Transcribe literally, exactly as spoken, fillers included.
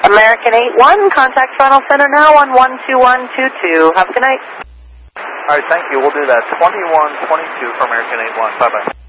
American eight one, contact final center now on one two one two two. Have a good night. All right, thank you. We'll do that. twenty-one twenty-two for American eight one. Bye-bye.